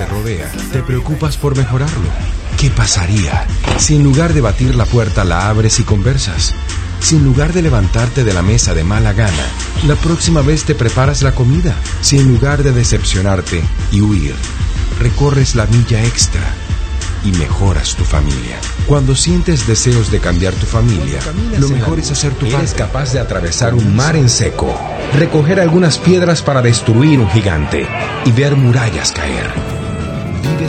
te rodea, te preocupas por mejorarlo. ¿Qué pasaría si en lugar de batir la puerta la abres y conversas? Si en lugar de levantarte de la mesa de mala gana, la próxima vez te preparas la comida. Si en lugar de decepcionarte y huir, recorres la milla extra y mejoras tu familia. Cuando sientes deseos de cambiar tu familia, lo mejor es hacer tu parte. Eres capaz de atravesar un mar en seco, recoger algunas piedras para destruir un gigante y ver murallas caer. Vives